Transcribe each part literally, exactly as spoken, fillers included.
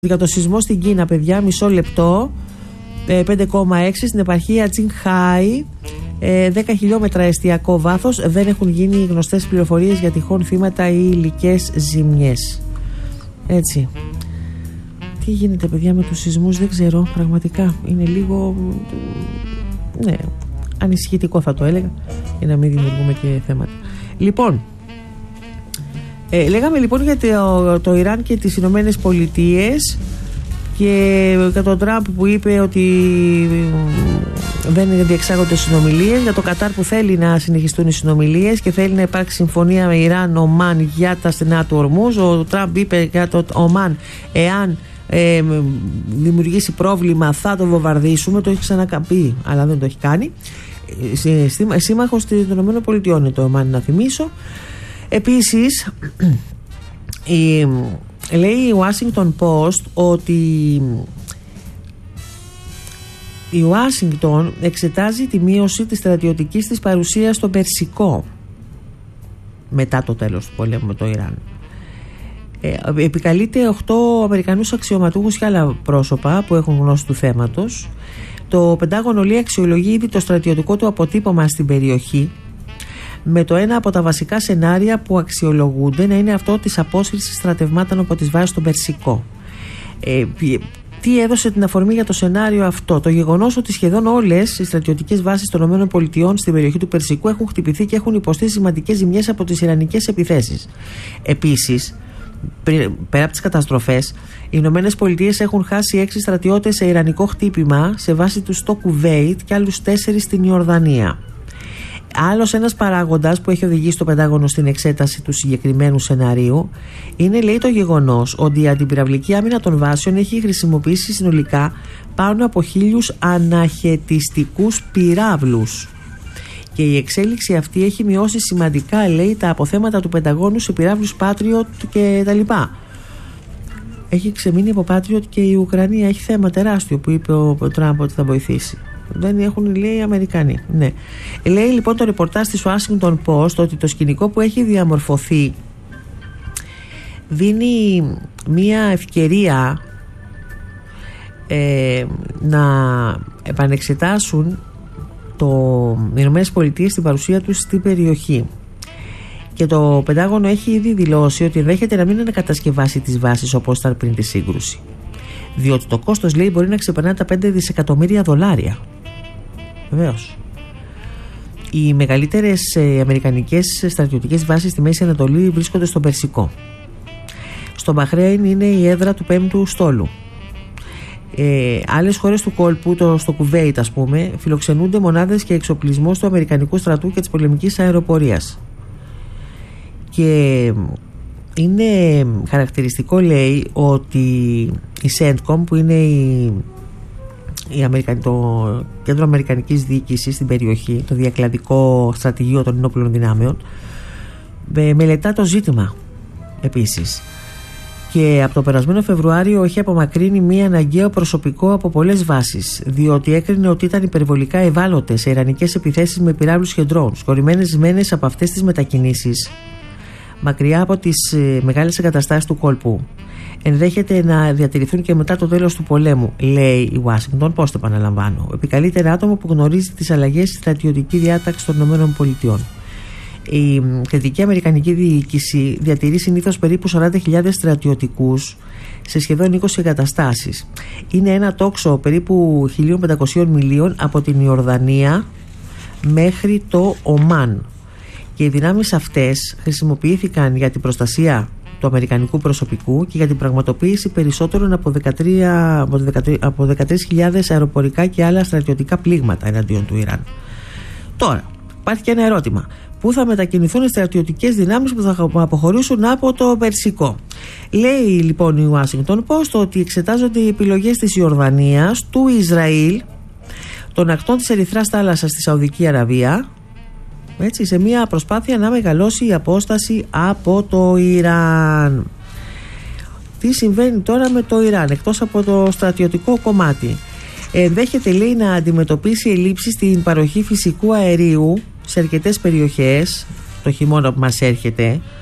Για το σεισμό στην Κίνα, παιδιά, μισό λεπτό. πέντε κόμμα έξι στην επαρχία Τσινχάι, δέκα χιλιόμετρα εστιακό βάθος. Δεν έχουν γίνει γνωστές πληροφορίες για τυχόν θύματα ή υλικές ζημιές. Έτσι. Τι γίνεται, παιδιά, με τους σεισμούς, δεν ξέρω. Πραγματικά είναι λίγο, ναι, ανησυχητικό θα το έλεγα, για να μην δημιουργούμε και θέματα. Λοιπόν, ε, λέγαμε λοιπόν για το, το Ιράν και τις Ηνωμένες Πολιτείες και για τον Τραμπ που είπε ότι δεν διεξάγονται συνομιλίες, για το Κατάρ που θέλει να συνεχιστούν οι συνομιλίες και θέλει να υπάρξει συμφωνία με Ιράν-Ομάν για τα στενά του Ορμούζ. Ο Τραμπ είπε για το Ομάν, εάν ε, δημιουργήσει πρόβλημα θα το βομβαρδίσουμε. Το έχει ξανακαπεί, αλλά δεν το έχει κάνει. Σύμμαχος των ΗΠΑ είναι το Ομάν, να θυμίσω. Επίσης η, λέει η Washington Post ότι η Ουάσιγκτον εξετάζει τη μείωση της στρατιωτικής της παρουσίας στο Περσικό μετά το τέλος του πολέμου με το Ιράν. Ε, επικαλείται οκτώ Αμερικανούς αξιωματούχους και άλλα πρόσωπα που έχουν γνώση του θέματος. Το Πεντάγωνο λέει αξιολογεί ήδη το στρατιωτικό του αποτύπωμα στην περιοχή, με το ένα από τα βασικά σενάρια που αξιολογούνται να είναι αυτό της απόσυρσης στρατευμάτων από τις βάσεις στον Περσικό. Ε, τι έδωσε την αφορμή για το σενάριο αυτό? Το γεγονός ότι σχεδόν όλες οι στρατιωτικές βάσεις των ΗΠΑ στην περιοχή του Περσικού έχουν χτυπηθεί και έχουν υποστεί σημαντικές ζημιές από τις ιρανικές επιθέσεις. Επίσης, πέρα από τις καταστροφές, οι Ηνωμένες Πολιτείες έχουν χάσει έξι στρατιώτες σε ιρανικό χτύπημα σε βάση του στο Κουβέιτ και άλλους τέσσερις στην Ιορδανία. Άλλος ένας παράγοντας που έχει οδηγήσει το Πεντάγωνο στην εξέταση του συγκεκριμένου σεναρίου είναι, λέει, το γεγονός ότι η αντιπυραυλική άμυνα των βάσεων έχει χρησιμοποιήσει συνολικά πάνω από χίλιους αναχαιτιστικούς πυράβλους. Και η εξέλιξη αυτή έχει μειώσει σημαντικά, λέει, τα αποθέματα του Πενταγώνου σε πυράβλους Patriot και τα λοιπά. Έχει ξεμείνει από Patriot και η Ουκρανία. Έχει θέμα τεράστιο που είπε ο Τραμπ ότι θα βοηθήσει. Δεν έχουν, λέει, οι Αμερικανοί. Ναι. Λέει λοιπόν το ρεπορτάζ της Washington Post ότι το σκηνικό που έχει διαμορφωθεί δίνει μία ευκαιρία ε, να επανεξετάσουν το Ηνωμένες Πολιτείες στην παρουσία τους στην περιοχή. Και το Πεντάγωνο έχει ήδη δηλώσει ότι ενδέχεται να μην ανακατασκευάσει τις βάσεις όπως ήταν πριν τη σύγκρουση. Διότι το κόστος, λέει, μπορεί να ξεπερνά τα πέντε δισεκατομμύρια δολάρια. Βεβαίως. Οι μεγαλύτερες ε, αμερικανικές στρατιωτικές βάσεις στη Μέση Ανατολή βρίσκονται στο Περσικό. Στο Μπαχρέιν είναι η έδρα του πέμπτου στόλου. Ε, άλλες χώρες του κόλπου, το, στο Κουβέιτ ας πούμε, φιλοξενούνται μονάδες και εξοπλισμός του Αμερικανικού στρατού και της πολεμικής αεροπορίας. Και είναι χαρακτηριστικό, λέει, ότι η σέντκομ, που είναι η, η Αμερικαν, το κέντρο αμερικανικής διοίκησης στην περιοχή, το διακλαδικό στρατηγείο των ενόπλων δυνάμεων, με, μελετά το ζήτημα επίσης. Και από το περασμένο Φεβρουάριο έχει απομακρύνει μία αναγκαίο προσωπικό από πολλές βάσεις, διότι έκρινε ότι ήταν υπερβολικά ευάλωτες σε ιρανικές επιθέσεις με πυράβλους και ντρόουν. Σκορυμμένες μένες από αυτές τις μετακινήσεις, μακριά από τις ε, μεγάλες εγκαταστάσεις του κόλπου, ενδέχεται να διατηρηθούν και μετά το τέλος του πολέμου, λέει η Washington. Πώς το επαναλαμβάνω? Επικαλείται ένα άτομο που γνωρίζει τις αλλαγές στη στρατιωτική διάταξη των ΗΠΑ. Η κεντρική αμερικανική διοίκηση διατηρεί συνήθως περίπου σαράντα χιλιάδες στρατιωτικούς σε σχεδόν είκοσι εγκαταστάσεις. Είναι ένα τόξο περίπου χίλια πεντακόσιες μιλίων από την Ιορδανία μέχρι το Ομάν. Και οι δυνάμεις αυτές χρησιμοποιήθηκαν για την προστασία του αμερικανικού προσωπικού και για την πραγματοποίηση περισσότερων από, δεκατρείς, από δεκατρείς χιλιάδες αεροπορικά και άλλα στρατιωτικά πλήγματα εναντίον του Ιράν. Τώρα, υπάρχει και ένα ερώτημα. Πού θα μετακινηθούν οι στρατιωτικές δυνάμεις που θα αποχωρήσουν από το Περσικό? Λέει λοιπόν η Washington Post ότι εξετάζονται οι επιλογές της Ιορδανίας, του Ισραήλ, των ακτών της Ερυθράς θάλασσας στη Σαουδική Αραβία, έτσι, σε μια προσπάθεια να μεγαλώσει η απόσταση από το Ιράν. Τι συμβαίνει τώρα με το Ιράν, εκτός από το στρατιωτικό κομμάτι? Ενδέχεται, λέει, να αντιμετωπίσει ελλείψεις στην παροχή φυσικού αερίου σε αρκετές περιοχές το χειμώνα που μας έρχεται,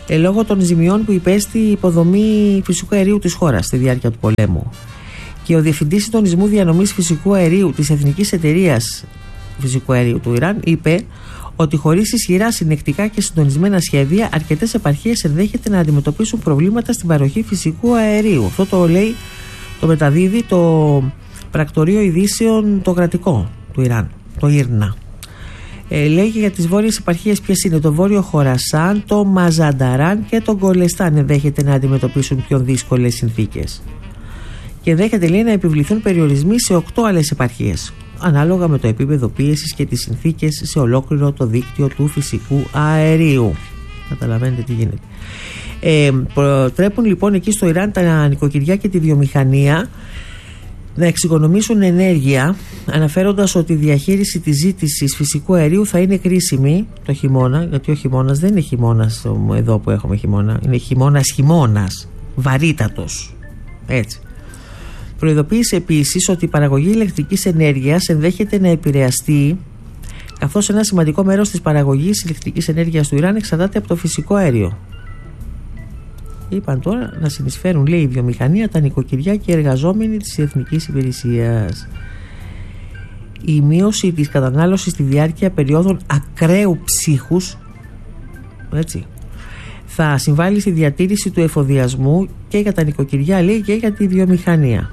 ε, λόγω των ζημιών που υπέστη η υποδομή φυσικού αερίου της χώρας στη διάρκεια του πολέμου. Και ο Διευθυντής Συντονισμού Διανομής Φυσικού Αερίου της Εθνικής Εταιρείας Φυσικού Αερίου του Ιράν είπε ότι χωρίς ισχυρά, συνεκτικά και συντονισμένα σχέδια, αρκετές επαρχίες ενδέχεται να αντιμετωπίσουν προβλήματα στην παροχή φυσικού αερίου. Αυτό το λέει, το μεταδίδει το πρακτορείο ειδήσεων το κρατικό του Ιράν, το Ίρνα. Ε, λέει και για τις βόρειες επαρχίες ποιες είναι: το βόρειο Χορασάν, το Μαζανταράν και το Γκολεστάν ενδέχεται να αντιμετωπίσουν πιο δύσκολες συνθήκες. Και ενδέχεται, λέει, να επιβληθούν περιορισμοί σε οκτώ άλλες επαρχίες, ανάλογα με το επίπεδο πίεσης και τις συνθήκες σε ολόκληρο το δίκτυο του φυσικού αερίου. Καταλαβαίνετε τι γίνεται. Ε, προτρέπουν λοιπόν εκεί στο Ιράν τα νοικοκυριά και τη βιομηχανία να εξοικονομήσουν ενέργεια, αναφέροντας ότι η διαχείριση της ζήτησης φυσικού αερίου θα είναι κρίσιμη το χειμώνα, γιατί ο χειμώνας δεν είναι χειμώνας εδώ που έχουμε χειμώνα, είναι χειμώνας χειμώνας, βαρύτατος, έτσι. Προειδοποίησε επίσης ότι η παραγωγή ηλεκτρικής ενέργειας ενδέχεται να επηρεαστεί, καθώς ένα σημαντικό μέρος της παραγωγής ηλεκτρικής ενέργειας του Ιράν εξαρτάται από το φυσικό αέριο. Είπαν τώρα να συνεισφέρουν, λέει, η βιομηχανία, τα νοικοκυριά και οι εργαζόμενοι της Εθνικής Υπηρεσίας. Η μείωση της κατανάλωσης στη διάρκεια περιόδων ακραίου ψύχους, έτσι, θα συμβάλλει στη διατήρηση του εφοδιασμού και για τα νοικοκυριά, λέει, και για τη βιομηχανία.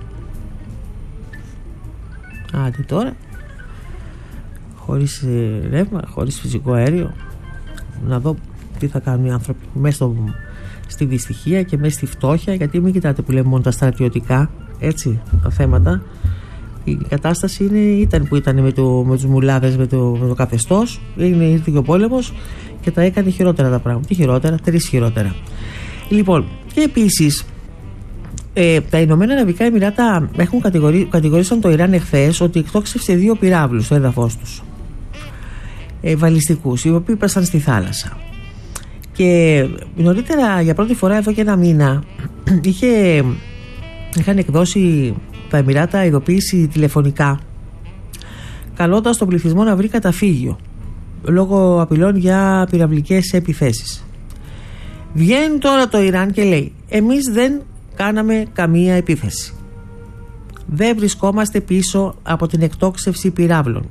Άντε τώρα, χωρίς ρεύμα, χωρίς φυσικό αέριο, να δω τι θα κάνουν οι άνθρωποι μέσα στο, στη δυστυχία και μέσα στη φτώχεια, γιατί μην κοιτάτε που λέμε μόνο τα στρατιωτικά, έτσι, τα θέματα. Η κατάσταση είναι, ήταν που ήταν με, το, με τους μουλάδες, με το, με το καθεστώς, έγινε, ήρθε και ο πόλεμος και τα έκανε χειρότερα τα πράγματα. Τι χειρότερα, τρεις χειρότερα. Λοιπόν, και επίσης ε, τα Ηνωμένα Αραβικά Εμιράτα έχουν κατηγορήσει, κατηγορήσαν το Ιράν εχθές ότι εκτόξευσε δύο πυράβλους στο έδαφος τους, ε, βαλιστικούς, οι οποίοι πέσαν στη θάλασσα. Και νωρίτερα, για πρώτη φορά εδώ και ένα μήνα, είχε, είχαν εκδώσει τα Εμιράτα ειδοποίηση τηλεφωνικά, καλώντας τον πληθυσμό να βρει καταφύγιο λόγω απειλών για πυραυλικές επιθέσεις. Βγαίνει τώρα το Ιράν και λέει: εμείς δεν κάναμε καμία επίθεση, δεν βρισκόμαστε πίσω από την εκτόξευση πυράβλων.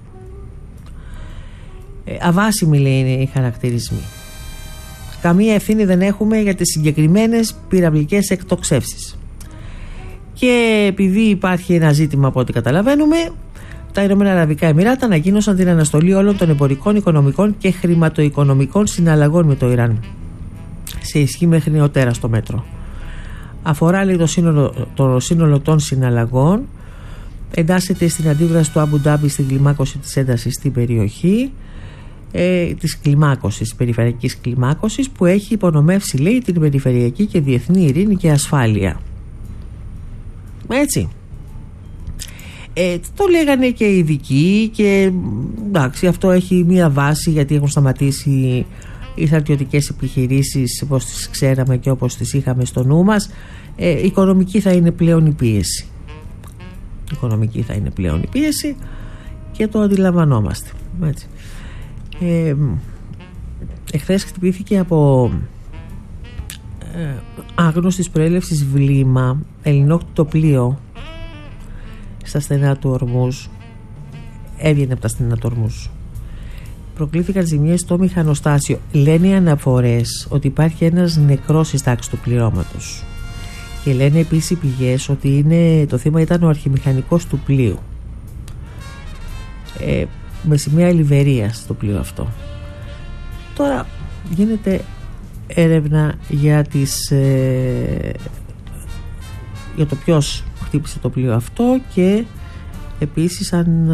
ε, αβάσιμοι, λέει, είναι οι χαρακτηρισμοί. Καμία ευθύνη δεν έχουμε για τις συγκεκριμένες πυραυλικές εκτοξεύσεις. Και επειδή υπάρχει ένα ζήτημα, από ό,τι καταλαβαίνουμε, τα Ηνωμένα Αραβικά Εμιράτα ανακοίνωσαν την αναστολή όλων των εμπορικών, οικονομικών και χρηματοοικονομικών συναλλαγών με το Ιράν, σε ισχύ μέχρι νεοτέρα στο μέτρο. Αφορά, λέει, το σύνολο, το σύνολο των συναλλαγών, εντάσσεται στην αντίδραση του Αμπου Ντάμπι στην κλιμάκωση της έντασης στην περιοχή, ε, της κλιμάκωσης, περιφερειακής κλιμάκωσης, που έχει υπονομεύσει, λέει, την περιφερειακή και διεθνή ειρήνη και ασφάλεια. Έτσι. Ε, το λέγανε και οι ειδικοί και εντάξει, αυτό έχει μία βάση, γιατί έχουν σταματήσει οι στρατιωτικές επιχειρήσεις όπως τις ξέραμε και όπως τις είχαμε στο νου μας. Ε, οικονομική θα είναι πλέον η πίεση. Οικονομική θα είναι πλέον η πίεση και το αντιλαμβανόμαστε. Έτσι. Ε, εχθές χτυπήθηκε από ε, άγνωστης προέλευσης βλήμα ελληνόκτητο πλοίο στα στενά του Ορμούζ. Έβγαινε από τα στενά του Ορμούζ. Προκλήθηκαν ζημιές στο μηχανοστάσιο. Λένε οι αναφορές ότι υπάρχει ένας νεκρός στη τάξη του πληρώματος. Και λένε επίσης οι πηγές ότι είναι, το θύμα ήταν ο αρχιμηχανικός του πλοίου. Ε, με σημαία λιβερίας στο πλοίο αυτό. Τώρα γίνεται έρευνα για, τις, ε, για το ποιος χτύπησε το πλοίο αυτό και επίσης αν,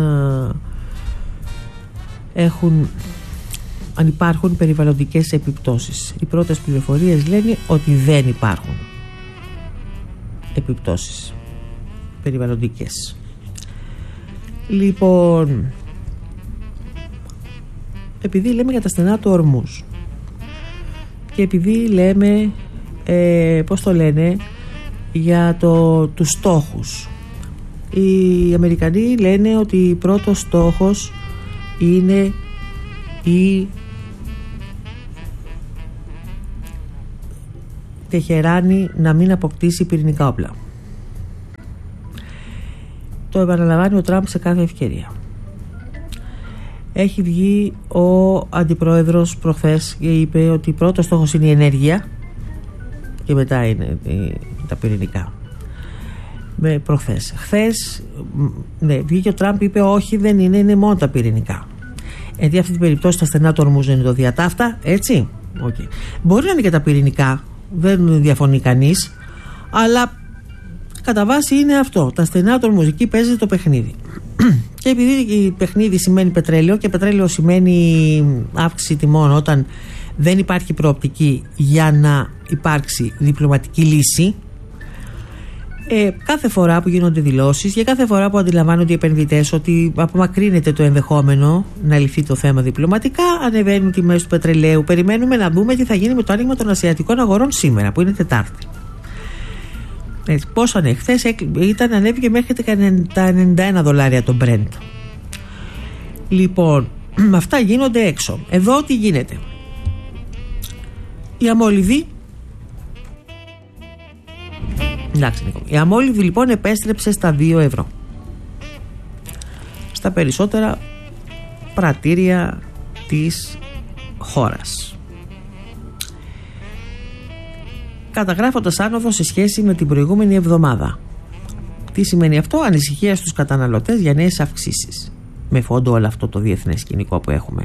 ε, έχουν, αν υπάρχουν περιβαλλοντικές επιπτώσεις. Οι πρώτες πληροφορίες λένε ότι δεν υπάρχουν επιπτώσεις περιβαλλοντικές. Λοιπόν, επειδή λέμε για τα στενά του Ορμούζ και επειδή λέμε ε, πώς το λένε, για το, τους στόχους, οι Αμερικανοί λένε ότι πρώτος στόχος είναι η Τεχεράνη να μην αποκτήσει πυρηνικά όπλα. Το επαναλαμβάνει ο Τραμπ σε κάθε ευκαιρία. Έχει βγει ο αντιπρόεδρος προχθές και είπε ότι πρώτος στόχος είναι η ενέργεια και μετά είναι τα πυρηνικά. Με προχθές. Χθες, ναι, βγήκε ο Τραμπ, είπε όχι, δεν είναι, είναι μόνο τα πυρηνικά. Γιατί αυτή την περίπτωση τα στενά του Ορμούζ είναι το διατάφτα, έτσι. Okay. Μπορεί να είναι και τα πυρηνικά, δεν διαφωνεί κανείς, αλλά κατά βάση είναι αυτό. Τα στενά του Ορμούζ, εκεί παίζεται το παιχνίδι. Και επειδή παιχνίδι σημαίνει πετρέλαιο και πετρέλαιο σημαίνει αύξηση τιμών όταν δεν υπάρχει προοπτική για να υπάρξει διπλωματική λύση, ε, κάθε φορά που γίνονται δηλώσεις και κάθε φορά που αντιλαμβάνονται οι επενδυτές ότι απομακρύνεται το ενδεχόμενο να λυθεί το θέμα διπλωματικά, ανεβαίνουν τιμές του πετρελαίου. Περιμένουμε να δούμε τι θα γίνει με το άνοιγμα των ασιατικών αγορών σήμερα, που είναι Τετάρτη. Έτσι, πόσο ανέβηκε, χθες ήταν, ανέβηκε μέχρι τα ενενήντα ένα δολάρια το Brent. Λοιπόν, αυτά γίνονται έξω. Εδώ τι γίνεται? Η αμόλυβη, εντάξει, Νίκο. Η αμόλυβη λοιπόν επέστρεψε στα δύο ευρώ στα περισσότερα πρατήρια της χώρας, καταγράφοντας άνοδο σε σχέση με την προηγούμενη εβδομάδα. Τι σημαίνει αυτό? Ανησυχία στους καταναλωτές για νέες αυξήσεις, με φόντο όλο αυτό το διεθνές σκηνικό που έχουμε.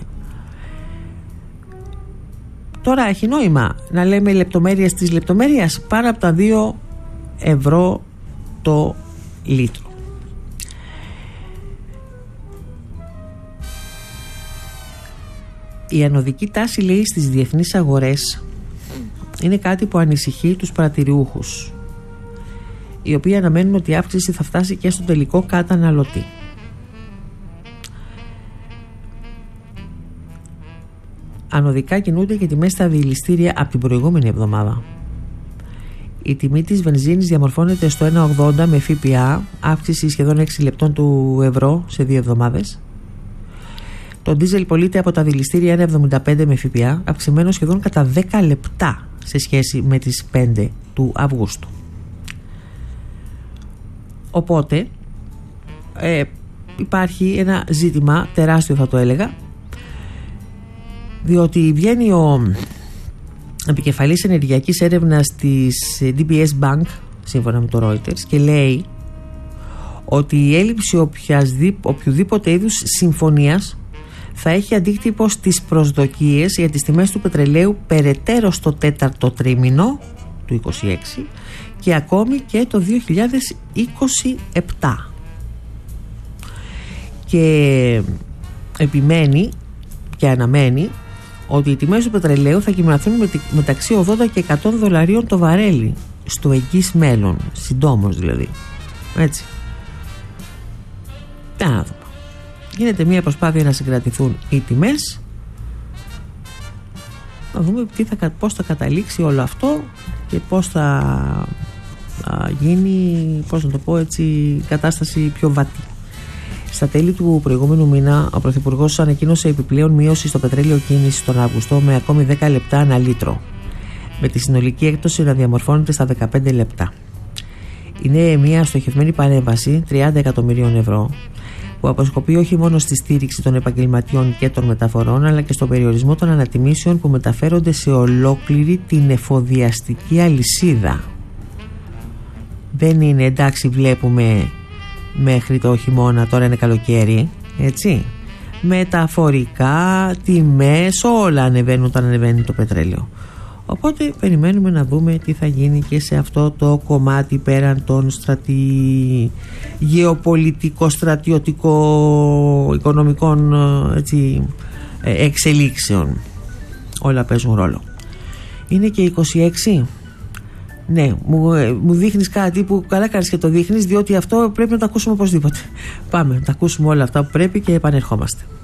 Τώρα έχει νόημα να λέμε λεπτομέρειες της λεπτομέρειας, πάνω από τα δύο ευρώ το λίτρο. Η ανωδική τάση, λέει, στις διεθνείς αγορές είναι κάτι που ανησυχεί τους πρατηριούχους, οι οποίοι αναμένουν ότι η αύξηση θα φτάσει και στον τελικό καταναλωτή. Ανωδικά κινούνται και τιμές στα διηληστήρια από την προηγούμενη εβδομάδα. Η τιμή της βενζίνης διαμορφώνεται στο ένα ογδόντα με ΦΠΑ, αύξηση σχεδόν έξι λεπτών του ευρώ σε δύο εβδομάδες. Το ντίζελ πωλείται από τα διηληστήρια ένα εβδομήντα πέντε με ΦΠΑ, αυξημένο σχεδόν κατά δέκα λεπτά σε σχέση με τις πέντε του Αυγούστου. Οπότε ε, υπάρχει ένα ζήτημα τεράστιο, θα το έλεγα, διότι βγαίνει ο επικεφαλής ενεργειακής έρευνας της ντι μπι ες Bank, σύμφωνα με το Reuters, και λέει ότι η έλλειψη οποιοδήποτε είδους συμφωνίας θα έχει αντίκτυπο στις προσδοκίες για τις τιμές του πετρελαίου περαιτέρω στο τέταρτο τρίμηνο του είκοσι έξι και ακόμη και το δύο χιλιάδες είκοσι επτά. Και επιμένει και αναμένει ότι οι τιμές του πετρελαίου θα κυμανθούν μεταξύ ογδόντα και εκατό δολαρίων το βαρέλι στο εγγύς μέλλον, συντόμως δηλαδή. Έτσι. Να δούμε. Γίνεται μια προσπάθεια να συγκρατηθούν οι τιμές. Να δούμε τι θα, πώς θα καταλήξει όλο αυτό και πώς θα α, γίνει, πώς να το πω έτσι, κατάσταση πιο βατή. Στα τέλη του προηγούμενου μήνα, ο Πρωθυπουργός ανακοίνωσε επιπλέον μείωση στο πετρέλαιο κίνηση τον Αύγουστο με ακόμη δέκα λεπτά ανά λίτρο, με τη συνολική έκπτωση να διαμορφώνεται στα δεκαπέντε λεπτά. Είναι μια στοχευμένη παρέμβαση τριάντα εκατομμυρίων ευρώ που αποσκοπεί όχι μόνο στη στήριξη των επαγγελματιών και των μεταφορών, αλλά και στον περιορισμό των ανατιμήσεων που μεταφέρονται σε ολόκληρη την εφοδιαστική αλυσίδα. Δεν είναι εντάξει, βλέπουμε μέχρι το χειμώνα, τώρα είναι καλοκαίρι, έτσι. Μεταφορικά, τιμές, όλα ανεβαίνουν όταν ανεβαίνει το πετρέλαιο. Οπότε περιμένουμε να δούμε τι θα γίνει και σε αυτό το κομμάτι πέραν των στρατη... γεωπολιτικό, στρατιωτικό, οικονομικών, έτσι, εξελίξεων. Όλα παίζουν ρόλο. Είναι και είκοσι έξι. Ναι, μου, μου δείχνεις κάτι που καλά κάνεις και το δείχνεις, διότι αυτό πρέπει να το ακούσουμε οπωσδήποτε. Πάμε, να τα ακούσουμε όλα αυτά που πρέπει και επανερχόμαστε.